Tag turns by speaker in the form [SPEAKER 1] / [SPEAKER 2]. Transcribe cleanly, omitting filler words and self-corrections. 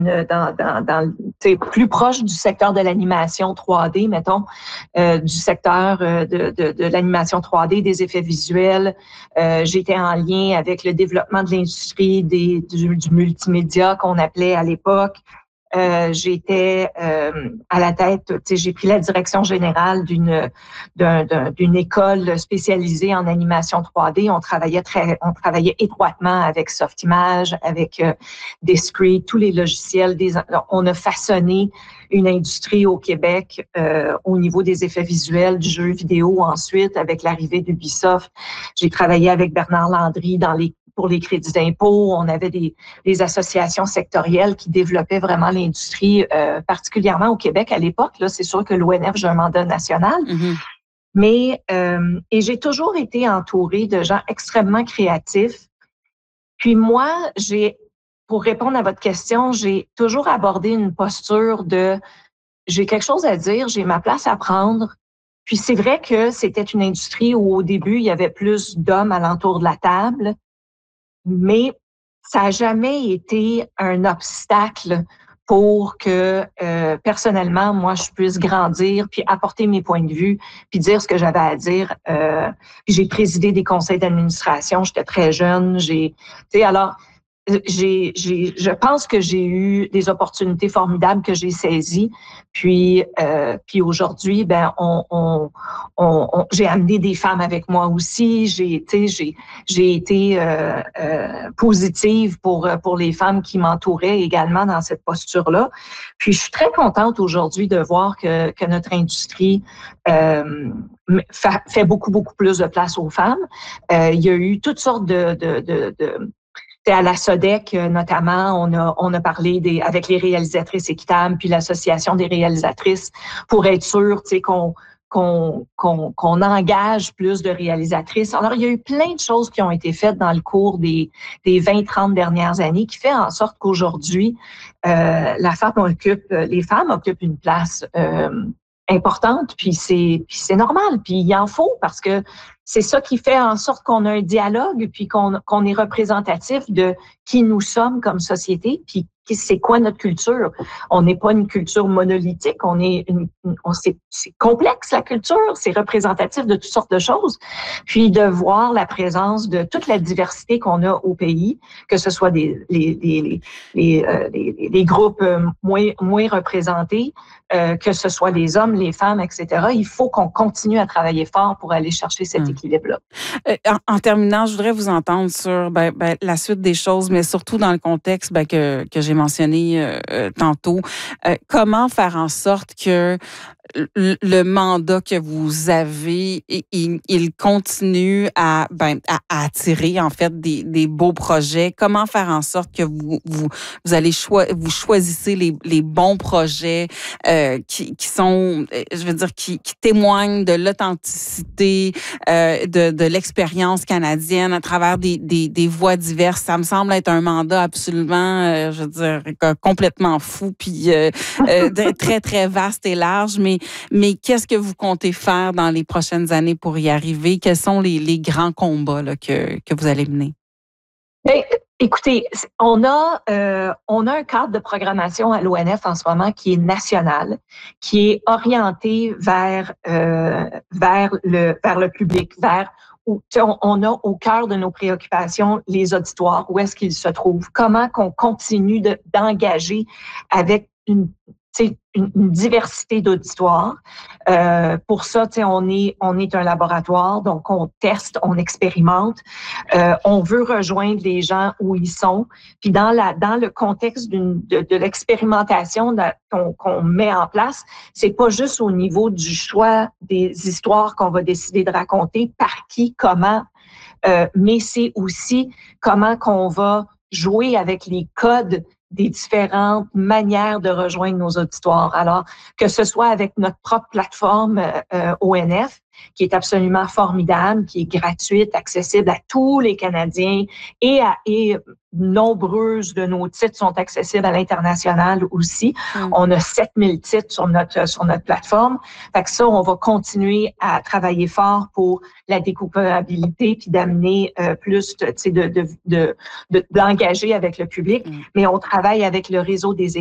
[SPEAKER 1] plus proche du secteur de l'animation 3D, mettons, du secteur de l'animation 3D, des effets visuels. J'étais en lien avec le développement de l'industrie du multimédia qu'on appelait à l'époque. J'étais à la tête, j'ai pris la direction générale d'une école spécialisée en animation 3D. On travaillait étroitement avec Softimage, avec Discrete, tous les logiciels. On a façonné une industrie au Québec au niveau des effets visuels, du jeu vidéo ensuite, avec l'arrivée d'Ubisoft. J'ai travaillé avec Bernard Landry pour les crédits d'impôt. On avait des associations sectorielles qui développaient vraiment l'industrie, particulièrement au Québec à l'époque. Là, c'est sûr que l'ONF, j'ai un mandat national.
[SPEAKER 2] Mm-hmm.
[SPEAKER 1] Mais et j'ai toujours été entourée de gens extrêmement créatifs. Puis moi, pour répondre à votre question, j'ai toujours abordé une posture j'ai quelque chose à dire, j'ai ma place à prendre. Puis c'est vrai que c'était une industrie où au début, il y avait plus d'hommes alentour de la table. Mais ça n'a jamais été un obstacle pour que, personnellement, moi, je puisse grandir, puis apporter mes points de vue, puis dire ce que j'avais à dire. J'ai présidé des conseils d'administration, j'étais très jeune. Alors, je pense que j'ai eu des opportunités formidables que j'ai saisies. Puis aujourd'hui, j'ai amené des femmes avec moi aussi. J'ai été positive pour les femmes qui m'entouraient également dans cette posture-là. Puis je suis très contente aujourd'hui de voir que notre industrie fait beaucoup plus de place aux femmes. Il y a eu toutes sortes à la SODEC, notamment, on a parlé avec les réalisatrices équitables, puis l'Association des réalisatrices pour être sûr, qu'on engage plus de réalisatrices. Alors, il y a eu plein de choses qui ont été faites dans le cours des 20-30 dernières années qui fait en sorte qu'aujourd'hui, les femmes occupent une place importante, puis c'est normal, puis il en faut parce que c'est ça qui fait en sorte qu'on a un dialogue, puis qu'on est représentatif de qui nous sommes comme société, puis c'est quoi notre culture. On n'est pas une culture monolithique, c'est complexe la culture, c'est représentatif de toutes sortes de choses. Puis de voir la présence de toute la diversité qu'on a au pays, que ce soit les groupes moins représentés, que ce soit les hommes, les femmes, etc. Il faut qu'on continue à travailler fort pour aller chercher cet équilibre-là.
[SPEAKER 2] En terminant, je voudrais vous entendre sur la suite des choses, mais surtout dans le contexte que j'ai mentionné tantôt. Comment faire en sorte que le mandat que vous avez, il continue à attirer en fait des beaux projets. Comment faire en sorte que vous allez vous choisissez les bons projets qui sont, je veux dire, qui témoignent de l'authenticité, de l'expérience canadienne à travers des voix diverses. Ça me semble être un mandat absolument, je veux dire, complètement fou, puis très très vaste et large. Mais qu'est-ce que vous comptez faire dans les prochaines années pour y arriver? Quels sont les grands combats là, que vous allez mener?
[SPEAKER 1] Bien, écoutez, on a un cadre de programmation à l'ONF en ce moment qui est national, qui est orienté vers le public, on a au cœur de nos préoccupations les auditoires, où est-ce qu'ils se trouvent, comment qu'on continue d'engager avec une diversité d'auditoires. Pour ça, on est un laboratoire, donc on teste, on expérimente. On veut rejoindre les gens où ils sont. Puis dans le contexte de l'expérimentation qu'on met en place, c'est pas juste au niveau du choix des histoires qu'on va décider de raconter, par qui, comment, mais c'est aussi comment qu'on va jouer avec les codes des différentes manières de rejoindre nos auditoires. Alors, que ce soit avec notre propre plateforme ONF, qui est absolument formidable, qui est gratuite, accessible à tous les Canadiens et nombreuses de nos titres sont accessibles à l'international aussi. On a 7000 titres sur notre plateforme. Fait que ça, on va continuer à travailler fort pour la découvrabilité puis d'amener plus d'engager avec le public. Mais on travaille avec le réseau des